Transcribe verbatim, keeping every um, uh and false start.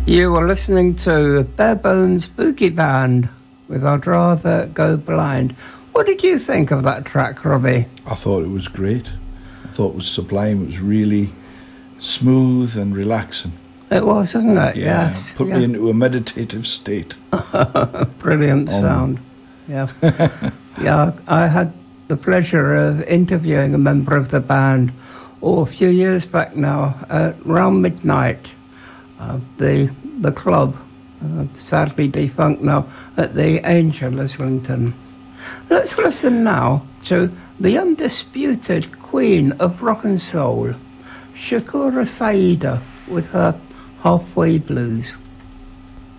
You were listening to Barebones Boogie Band with I'd Rather Go Blind. What did you think of that track, Robbie? I thought it was great. I thought it was sublime. It was really smooth and relaxing. It was, wasn't it? Yeah, yes. Put yeah. me into a meditative state. Brilliant Um, sound. Yeah. yeah, I had the pleasure of interviewing a member of the band oh, a few years back now, uh, around midnight. Uh, the the club, uh, sadly defunct now, at the Angel, Islington. Let's listen now to the undisputed queen of rock and soul, Shakura Saida, with her Halfway Blues.